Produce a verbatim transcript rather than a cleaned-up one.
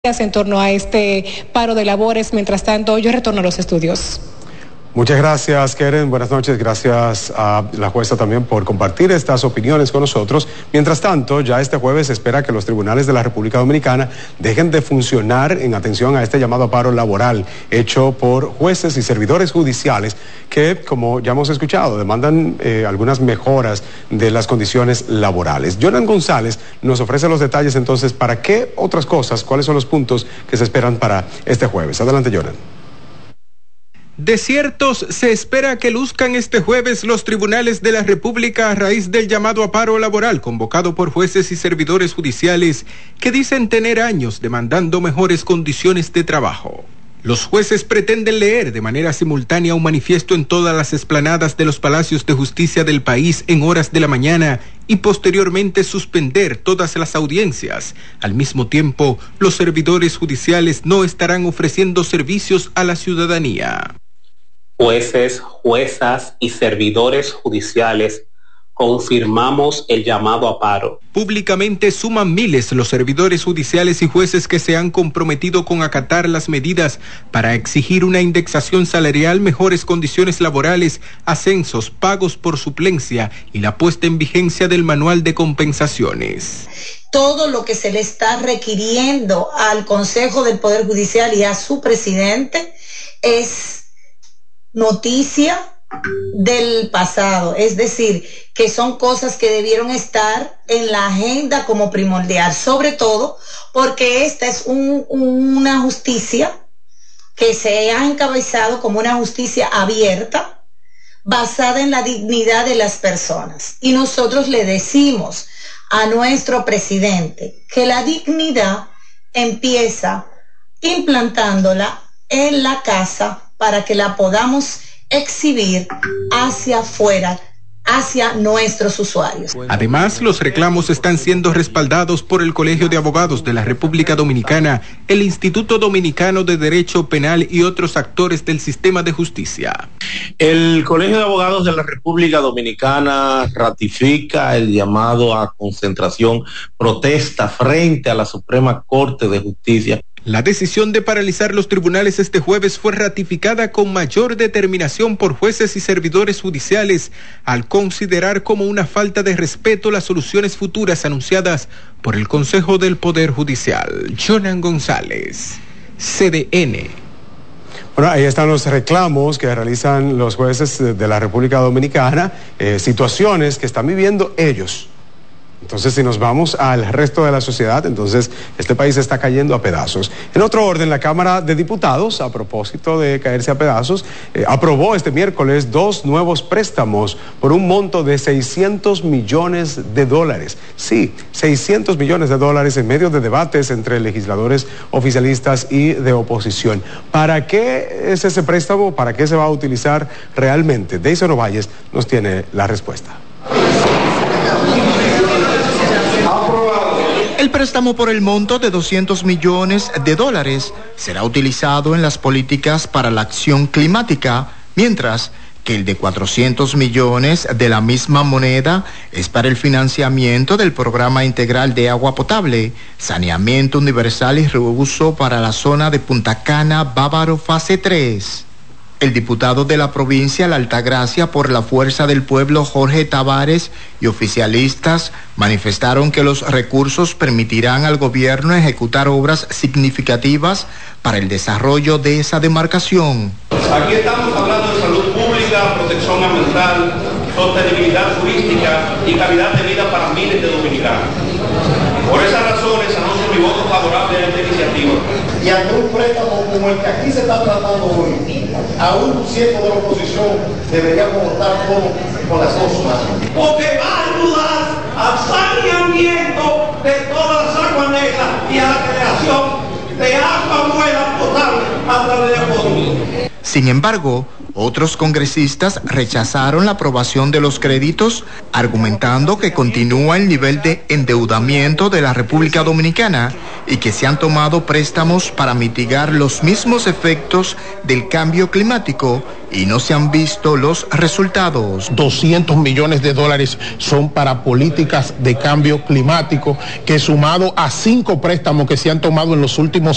en torno a este paro de labores. Mientras tanto, yo retorno a los estudios. Muchas gracias, Keren. Buenas noches. Gracias a la jueza también por compartir estas opiniones con nosotros. Mientras tanto, ya este jueves se espera que los tribunales de la República Dominicana dejen de funcionar en atención a este llamado paro laboral hecho por jueces y servidores judiciales que, como ya hemos escuchado, demandan eh, algunas mejoras de las condiciones laborales. Jonan González nos ofrece los detalles entonces para qué otras cosas, cuáles son los puntos que se esperan para este jueves. Adelante, Jonan. Desiertos se espera que luzcan este jueves los tribunales de la República a raíz del llamado a paro laboral convocado por jueces y servidores judiciales que dicen tener años demandando mejores condiciones de trabajo. Los jueces pretenden leer de manera simultánea un manifiesto en todas las explanadas de los palacios de justicia del país en horas de la mañana y posteriormente suspender todas las audiencias. Al mismo tiempo, los servidores judiciales no estarán ofreciendo servicios a la ciudadanía. Jueces, juezas y servidores judiciales confirmamos el llamado a paro. Públicamente suman miles los servidores judiciales y jueces que se han comprometido con acatar las medidas para exigir una indexación salarial, mejores condiciones laborales, ascensos, pagos por suplencia y la puesta en vigencia del manual de compensaciones. Todo lo que se le está requiriendo al Consejo del Poder Judicial y a su presidente es noticia del pasado, es decir, que son cosas que debieron estar en la agenda como primordial, sobre todo porque esta es un, una justicia que se ha encabezado como una justicia abierta, basada en la dignidad de las personas. Y nosotros le decimos a nuestro presidente que la dignidad empieza implantándola en la casa para que la podamos exhibir hacia afuera, hacia nuestros usuarios. Además, los reclamos están siendo respaldados por el Colegio de Abogados de la República Dominicana, el Instituto Dominicano de Derecho Penal y otros actores del sistema de justicia. El Colegio de Abogados de la República Dominicana ratifica el llamado a concentración, protesta frente a la Suprema Corte de Justicia. La decisión de paralizar los tribunales este jueves fue ratificada con mayor determinación por jueces y servidores judiciales al considerar como una falta de respeto las soluciones futuras anunciadas por el Consejo del Poder Judicial. Jonan González, C D N. Bueno, ahí están los reclamos que realizan los jueces de la República Dominicana, eh, situaciones que están viviendo ellos. Entonces, si nos vamos al resto de la sociedad, entonces este país está cayendo a pedazos. En otro orden, la Cámara de Diputados, a propósito de caerse a pedazos, eh, aprobó este miércoles dos nuevos préstamos por un monto de seiscientos millones de dólares. Sí, seiscientos millones de dólares en medio de debates entre legisladores oficialistas y de oposición. ¿Para qué es ese préstamo? ¿Para qué se va a utilizar realmente? Deison Ovalles nos tiene la respuesta. El préstamo por el monto de doscientos millones de dólares será utilizado en las políticas para la acción climática, mientras que el de cuatrocientos millones de la misma moneda es para el financiamiento del Programa Integral de Agua Potable, Saneamiento Universal y Reuso para la zona de Punta Cana, Bávaro, fase tres. El diputado de la provincia La Altagracia por la Fuerza del Pueblo, Jorge Tavares, y oficialistas manifestaron que los recursos permitirán al gobierno ejecutar obras significativas para el desarrollo de esa demarcación. Aquí estamos hablando de salud pública, protección ambiental, sostenibilidad turística y calidad de vida para miles de dominicanos. Por esas razones anuncio mi voto favorable a esta iniciativa. Y ante un préstamo como el que aquí se está tratando hoy, aún siendo de la oposición, deberíamos votar todos con las dos manos. Porque va a ayudar al saneamiento de todas las aguas negras y a la creación de agua buena potable a través de acueductos. Sin embargo, otros congresistas rechazaron la aprobación de los créditos, argumentando que continúa el nivel de endeudamiento de la República Dominicana y que se han tomado préstamos para mitigar los mismos efectos del cambio climático y no se han visto los resultados. doscientos millones de dólares son para políticas de cambio climático, que sumado a cinco préstamos que se han tomado en los últimos